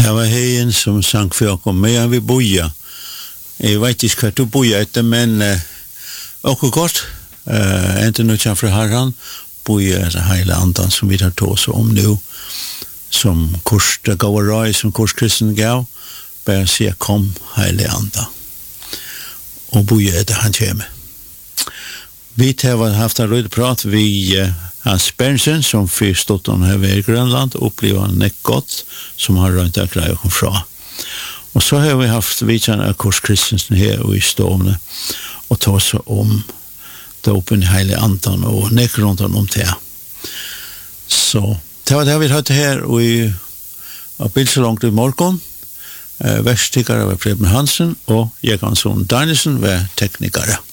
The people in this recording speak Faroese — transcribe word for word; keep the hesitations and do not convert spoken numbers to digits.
Det var heien som sang for oss, men vi boja. Jeg vet ikke hva du boja etter, men uh, også godt, uh, enten nå kjent fra herren, boja etter hele andan som vi tar til oss om nå, som kurs, det gav røy, som kurs kristen gav, bare sier kom hele andan, og boja etter han kommer. Vi har haft en rød prat, vi uh, Hans Berntsen, som først stått han her i Grønland, opplever han nekk godt, som har rønt av greie å komme fra. Og så har vi haft vidtjen av Kors Kristensen her og i stående, og ta oss om dåpen i hele andan og nekk rundt han om det. Så det var det vi hadde her, og vi var bilt så langt i morgen. Eh, Verstikkere var Preben Hansen, og Jekansson Danielsen var teknikere.